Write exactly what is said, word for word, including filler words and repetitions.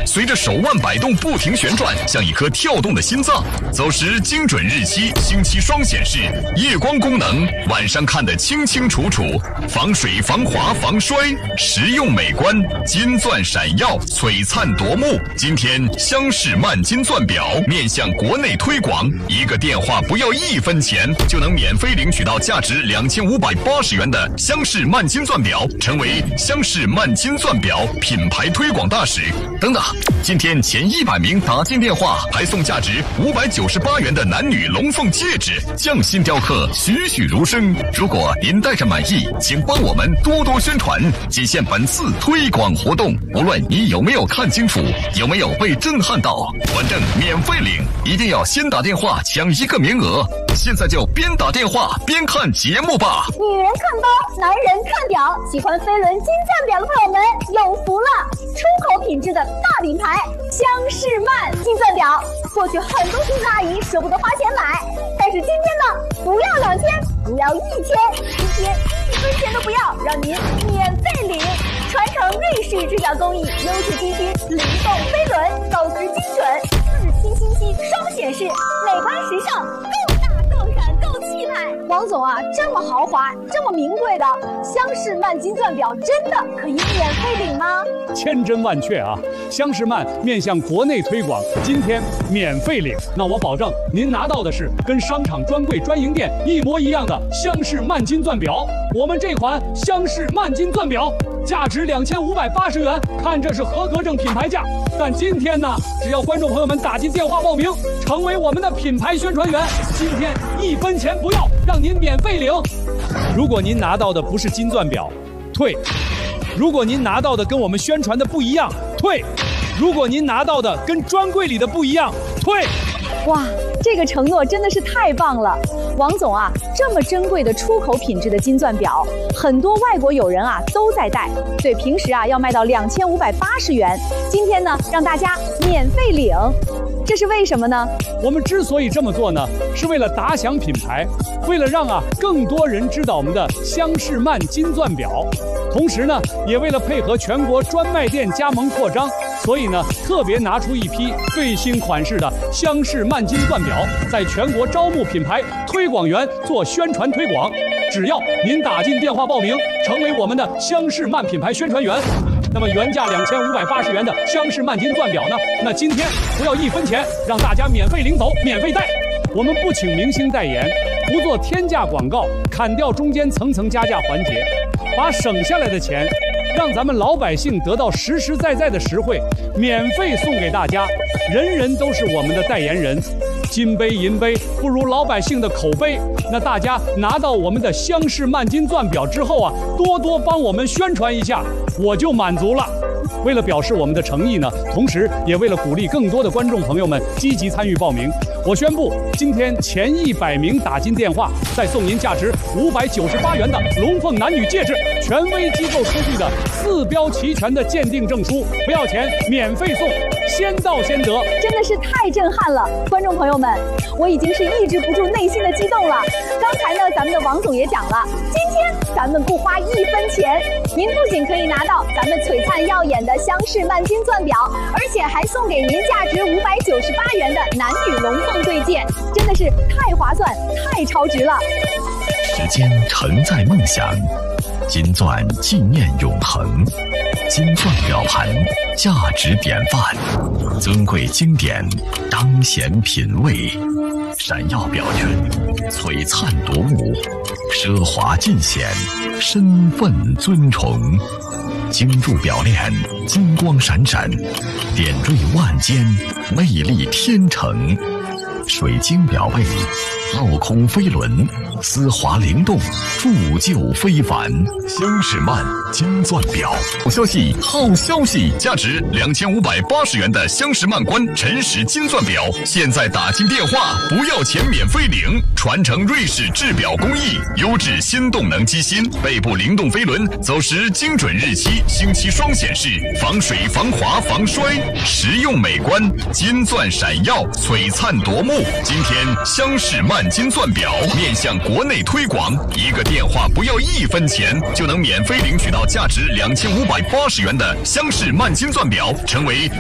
随着手腕摆动不停旋转，像一颗跳动的心脏。走时精准日期、星期双显示，夜光功能，晚上看得清清楚楚。防水、防滑、防摔，实用美观，金钻闪耀，璀璨夺目。今天厢式慢金钻表面向国内推广，一个电话不要一分钱，就能免费领取到价值两千五百八十元的厢式慢金钻表，成为厢式慢金钻表品牌推广大使。等等，今天前一百名打进电话还送价值五百九十八元的男女龙凤戒指，匠心雕刻，栩栩如生。如果您戴着满意，请帮我们多多宣传，仅限本次推广活动。无论你有没有看清楚，有没有被震撼到，反正免费领，一定要先打电话抢一个名额。现在就边打电话边看节目吧。 女人看包，男人看表，喜欢飞轮金钻表的朋友们有福了！出口品质的大品牌厢式慢金钻表，过去很多叔叔阿姨舍不得花钱买，但是今天呢，不要两千，不要一千，今天一分钱都不要，让您免费领。传承瑞士制表工艺，优质机芯，灵动飞轮，走时精准，四清星期双显示，美观时尚，够大够闪够气派。王总啊，这么豪华，这么名贵的厢式慢金钻表，真的可以免费领吗？ 千真万确啊！厢式慢面向国内推广，今天免费领。那我保证您拿到的是跟商场专柜专营店一模一样的厢式慢金钻表。我们这款厢式慢金钻表价值两千五百八十元，看这是合格证品牌价。但今天呢，只要观众朋友们打进电话报名，成为我们的品牌宣传员，今天一分钱不要，让您免费领。如果您拿到的不是金钻表，退；如果您拿到的跟我们宣传的不一样，退；如果您拿到的跟专柜里的不一样，退。 哇，这个承诺真的是太棒了！王总啊，这么珍贵的出口品质的金钻表，很多外国友人啊都在戴，对，平时啊要卖到两千五百八十元，今天呢让大家免费领，这是为什么呢？ 我们之所以这么做呢，是为了打响品牌，为了让啊更多人知道我们的厢式慢金钻表，同时呢，也为了配合全国专卖店加盟扩张，所以呢，特别拿出一批最新款式的厢式慢金钻表，在全国招募品牌推广员做宣传推广。只要您打进电话报名，成为我们的厢式慢品牌宣传员，那么原价两千五百八十元的厢式慢金钻表呢，那今天不要一分钱，让大家免费领走，免费戴。我们不请明星代言，不做天价广告，砍掉中间层层加价环节，把省下来的钱让咱们老百姓得到实实在在的实惠，免费送给大家，人人都是我们的代言人。金杯银杯不如老百姓的口碑，那大家拿到我们的厢式慢金钻表之后啊，多多帮我们宣传一下，我就满足了。为了表示我们的诚意呢，同时也为了鼓励更多的观众朋友们积极参与报名，我宣布今天前一百名打进电话，再送您价值五百九十八元的龙凤男女戒指，权威机构出具的四标齐全的鉴定证书，不要钱，免费送，先到先得， 真的是太震撼了！观众朋友们，我已经是抑制不住内心的激动了。刚才呢，咱们的王总也讲了，今天咱们不花一分钱，您不仅可以拿到咱们璀璨耀眼的厢式慢金钻表，而且还送给您价值五百九十八元的男女龙凤对戒，真的是太划算，太超值了。 时间承载梦想，金钻纪念永恒，金钻表盘价值典范，尊贵经典，当显品味，闪耀表圈，璀璨夺目，奢华尽显，身份尊崇。精铸表链，金光闪闪，点缀万间，魅力天成。水晶表背，镂空飞轮，丝滑灵动，铸就非凡。厢式慢金钻表，好消息，好消息！价值两千五百八十元的厢式慢关晨时金钻表，现在打进电话，不要钱免费领。传承瑞士制表工艺，优质新动能机芯，背部灵动飞轮，走时精准日期、星期双显示，防水、防滑、防摔，实用美观，金钻闪耀，璀�灿夺目。今天厢式慢金钻表面向国内推广，一个电话不要一分钱，就能免费领取到价值两千五百八十元的厢式慢金钻表，成为